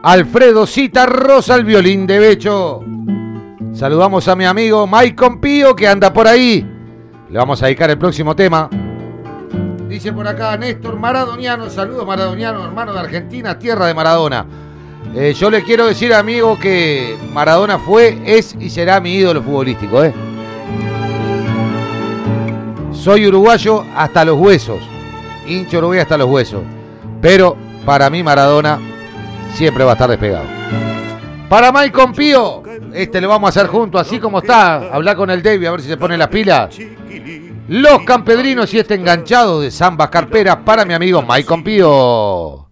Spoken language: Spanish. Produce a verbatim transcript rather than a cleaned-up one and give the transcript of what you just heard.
Alfredo Citarrosa al violín de Becho. Saludamos a mi amigo Maicon Pío que anda por ahí. Le vamos a dedicar el próximo tema. Dice por acá Néstor Maradoniano, saludos Maradoniano, hermano de Argentina, tierra de Maradona. Eh, yo le quiero decir, amigo, que Maradona fue, es y será mi ídolo futbolístico, ¿eh? Soy uruguayo hasta los huesos, hincho Uruguay hasta los huesos, pero para mí Maradona siempre va a estar despegado. Para Maicon Pío, este lo vamos a hacer junto, así como está. Hablar con el David a ver si se pone las pilas. Los Campedrinos y este enganchado de Zambas Carperas para mi amigo Maicon Pío.